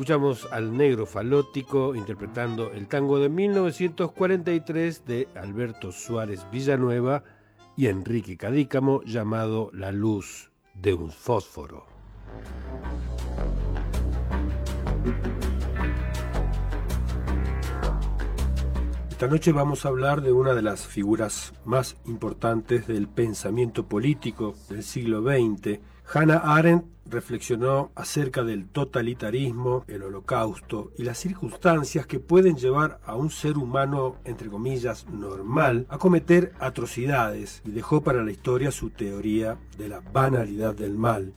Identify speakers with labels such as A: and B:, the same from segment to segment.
A: Escuchamos al Negro Falótico interpretando el tango de 1943 de Alberto Suárez Villanueva y Enrique Cadícamo, llamado La luz de un fósforo. Esta noche vamos a hablar de una de las figuras más importantes del pensamiento político del siglo XX. Hannah Arendt reflexionó acerca del totalitarismo, el holocausto y las circunstancias que pueden llevar a un ser humano, entre comillas, normal, a cometer atrocidades, y dejó para la historia su teoría de la banalidad del mal.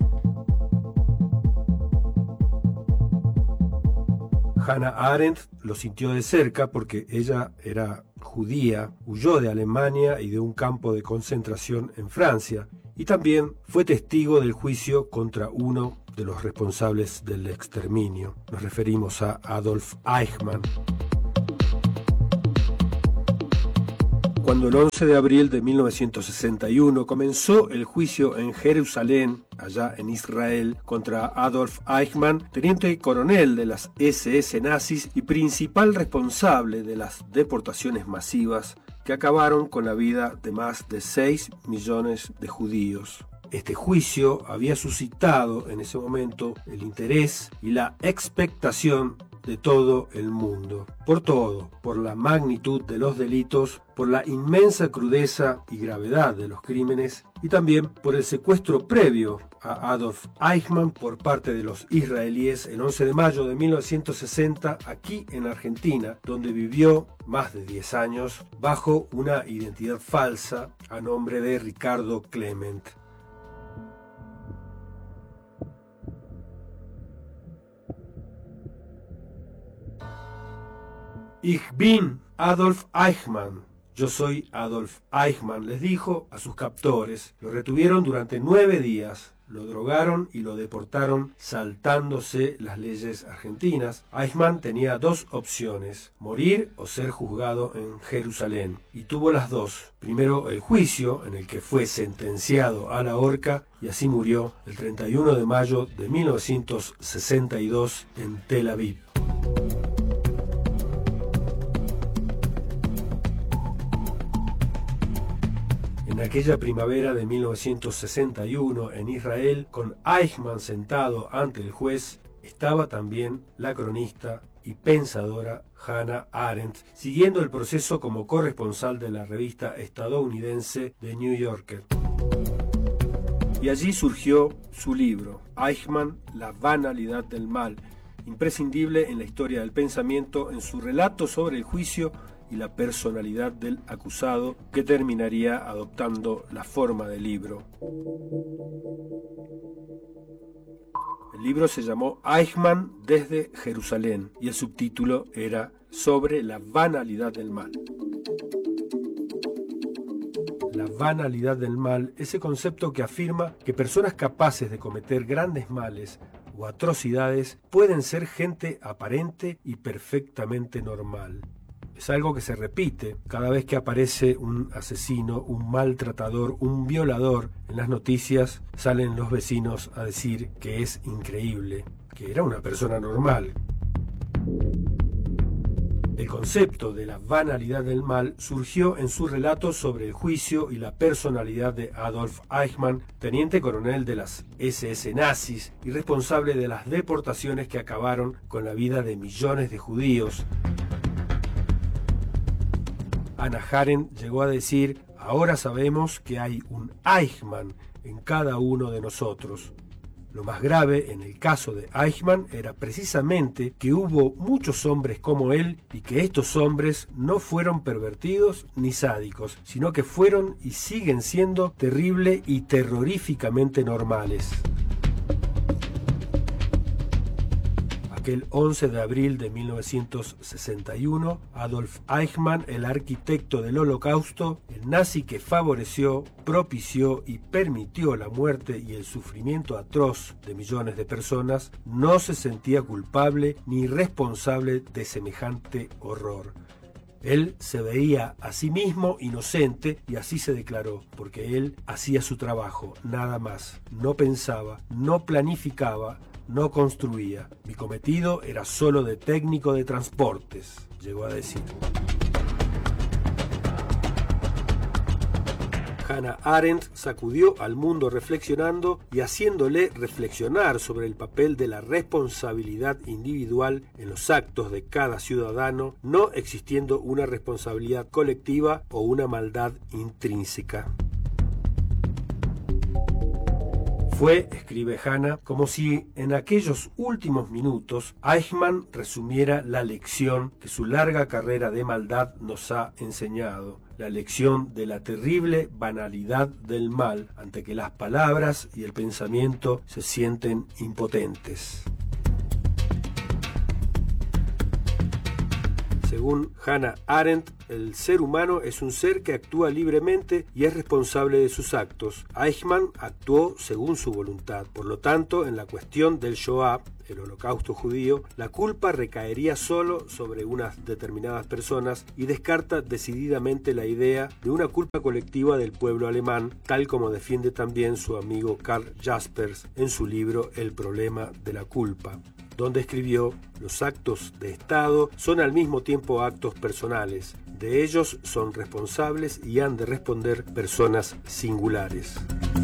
A: Hannah Arendt lo sintió de cerca porque ella era judía, huyó de Alemania y de un campo de concentración en Francia, y también fue testigo del juicio contra uno de los responsables del exterminio. Nos referimos a Adolf Eichmann. Cuando el 11 de abril de 1961 comenzó el juicio en Jerusalén, allá en Israel, contra Adolf Eichmann, teniente coronel de las SS nazis y principal responsable de las deportaciones masivas que acabaron con la vida de más de 6 millones de judíos. Este juicio había suscitado en ese momento el interés y la expectación de todo el mundo. Por todo, por la magnitud de los delitos, por la inmensa crudeza y gravedad de los crímenes y también por el secuestro previo a Adolf Eichmann por parte de los israelíes el 11 de mayo de 1960 aquí en Argentina, donde vivió más de 10 años bajo una identidad falsa a nombre de Ricardo Clement. Ich bin Adolf Eichmann. Yo soy Adolf Eichmann, les dijo a sus captores. Lo retuvieron durante 9 días, lo drogaron y lo deportaron saltándose las leyes argentinas. Eichmann tenía 2 opciones, morir o ser juzgado en Jerusalén, y tuvo las 2. Primero el juicio, en el que fue sentenciado a la horca, y así murió el 31 de mayo de 1962 en Tel Aviv. En aquella primavera de 1961 en Israel, con Eichmann sentado ante el juez, estaba también la cronista y pensadora Hannah Arendt, siguiendo el proceso como corresponsal de la revista estadounidense The New Yorker. Y allí surgió su libro, Eichmann, la banalidad del mal, imprescindible en la historia del pensamiento en su relato sobre el juicio y la personalidad del acusado, que terminaría adoptando la forma de libro. El libro se llamó Eichmann desde Jerusalén y el subtítulo era Sobre la banalidad del mal. La banalidad del mal, ese concepto que afirma que personas capaces de cometer grandes males o atrocidades pueden ser gente aparente y perfectamente normal. Es algo que se repite cada vez que aparece un asesino, un maltratador, un violador. En las noticias salen los vecinos a decir que es increíble, que era una persona normal. El concepto de la banalidad del mal surgió en su relato sobre el juicio y la personalidad de Adolf Eichmann, teniente coronel de las SS nazis y responsable de las deportaciones que acabaron con la vida de millones de judíos. Hannah Arendt llegó a decir: ahora sabemos que hay un Eichmann en cada uno de nosotros. Lo más grave en el caso de Eichmann era precisamente que hubo muchos hombres como él y que estos hombres no fueron pervertidos ni sádicos, sino que fueron y siguen siendo terrible y terroríficamente normales. Aquel 11 de abril de 1961, Adolf Eichmann, el arquitecto del Holocausto, el nazi que favoreció, propició y permitió la muerte y el sufrimiento atroz de millones de personas, no se sentía culpable ni responsable de semejante horror. Él se veía a sí mismo inocente y así se declaró, porque él hacía su trabajo, nada más. No pensaba, no planificaba, no construía. Mi cometido era solo de técnico de transportes, llegó a decir. Hannah Arendt sacudió al mundo reflexionando y haciéndole reflexionar sobre el papel de la responsabilidad individual en los actos de cada ciudadano, no existiendo una responsabilidad colectiva o una maldad intrínseca. Fue, escribe Hannah, como si en aquellos últimos minutos Eichmann resumiera la lección que su larga carrera de maldad nos ha enseñado, la lección de la terrible banalidad del mal ante que las palabras y el pensamiento se sienten impotentes. Según Hannah Arendt, el ser humano es un ser que actúa libremente y es responsable de sus actos. Eichmann actuó según su voluntad. Por lo tanto, en la cuestión del Shoah, el holocausto judío, la culpa recaería solo sobre unas determinadas personas y descarta decididamente la idea de una culpa colectiva del pueblo alemán, tal como defiende también su amigo Karl Jaspers en su libro El problema de la culpa, donde escribió: los actos de Estado son al mismo tiempo actos personales. De ellos son responsables y han de responder personas singulares.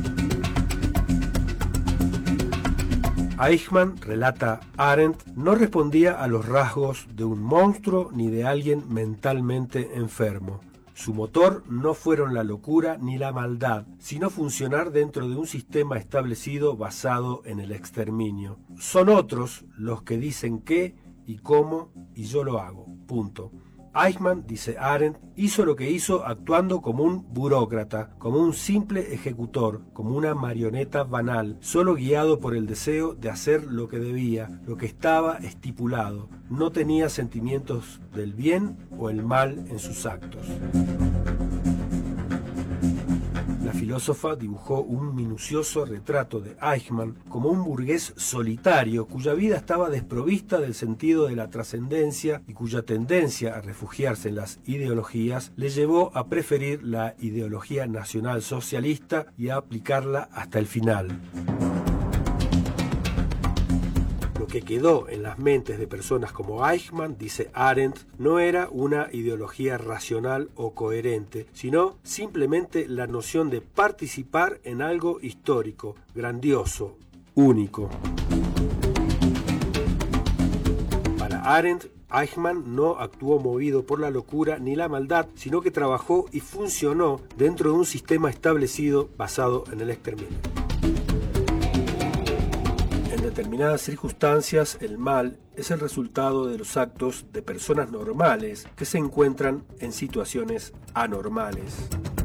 A: Eichmann, relata Arendt, no respondía a los rasgos de un monstruo ni de alguien mentalmente enfermo. Su motor no fueron la locura ni la maldad, sino funcionar dentro de un sistema establecido basado en el exterminio. Son otros los que dicen qué y cómo, y yo lo hago. Punto. Eichmann, dice Arendt, hizo lo que hizo actuando como un burócrata, como un simple ejecutor, como una marioneta banal, solo guiado por el deseo de hacer lo que debía, lo que estaba estipulado. No tenía sentimientos del bien o el mal en sus actos. La filósofa dibujó un minucioso retrato de Eichmann como un burgués solitario cuya vida estaba desprovista del sentido de la trascendencia y cuya tendencia a refugiarse en las ideologías le llevó a preferir la ideología nacionalsocialista y a aplicarla hasta el final. Lo que quedó en las mentes de personas como Eichmann, dice Arendt, no era una ideología racional o coherente, sino simplemente la noción de participar en algo histórico, grandioso, único. Para Arendt, Eichmann no actuó movido por la locura ni la maldad, sino que trabajó y funcionó dentro de un sistema establecido basado en el exterminio. En determinadas circunstancias, el mal es el resultado de los actos de personas normales que se encuentran en situaciones anormales.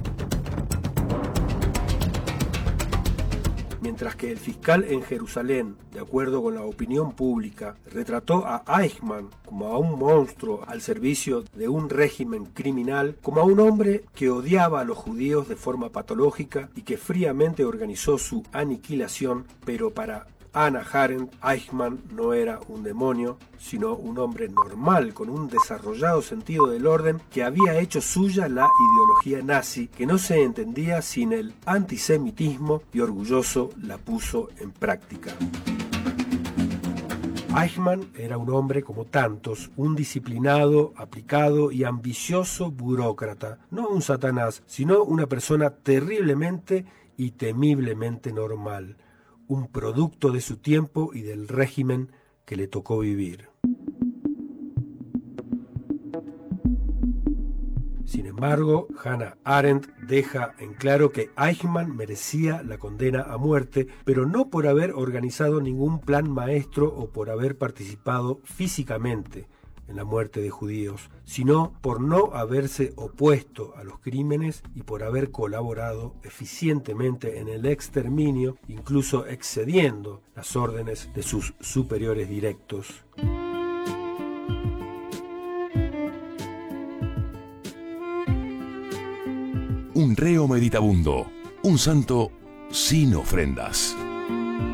A: Mientras que el fiscal en Jerusalén, de acuerdo con la opinión pública, retrató a Eichmann como a un monstruo al servicio de un régimen criminal, como a un hombre que odiaba a los judíos de forma patológica y que fríamente organizó su aniquilación, pero para Hannah Arendt, Eichmann no era un demonio, sino un hombre normal con un desarrollado sentido del orden que había hecho suya la ideología nazi, que no se entendía sin el antisemitismo y orgulloso la puso en práctica. Eichmann era un hombre como tantos, un disciplinado, aplicado y ambicioso burócrata, no un Satanás, sino una persona terriblemente y temiblemente normal, un producto de su tiempo y del régimen que le tocó vivir. Sin embargo, Hannah Arendt deja en claro que Eichmann merecía la condena a muerte, pero no por haber organizado ningún plan maestro o por haber participado físicamente en la muerte de judíos, sino por no haberse opuesto a los crímenes y por haber colaborado eficientemente en el exterminio, incluso excediendo las órdenes de sus superiores directos.
B: Un reo meditabundo, un santo sin ofrendas.